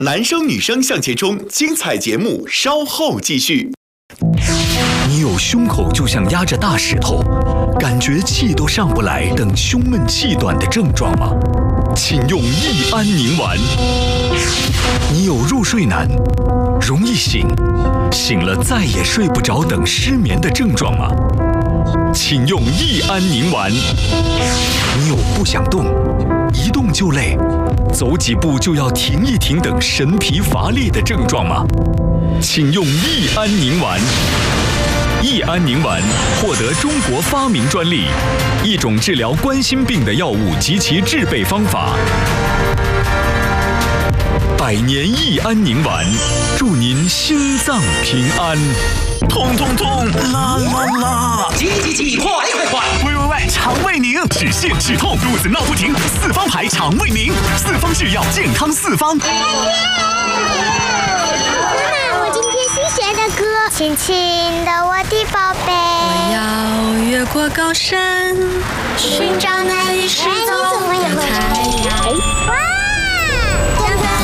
男生女生向前冲，精彩节目稍后继续。 你有胸口就像压着大石头，感觉气都上不来等胸闷气短的症状吗？请用益安宁丸。你有入睡难、容易醒了再也睡不着等失眠的症状吗？请用益安宁丸。你有不想动、一动就累、走几步就要停一停等神疲乏力的症状吗？请用益安宁丸。益安宁丸获得中国发明专利，一种治疗冠心病的药物及其制备方法。100年益安宁丸，祝您心脏平安。 痛痛痛，啦啦啦！ 挤，快！ 喂，肠胃宁，止泻止痛，肚子闹不停，四方牌肠胃宁，四方制药，健康四方。 妈妈，我今天新学的歌，亲亲的我的宝贝， 我要越过高山， 寻找那一世。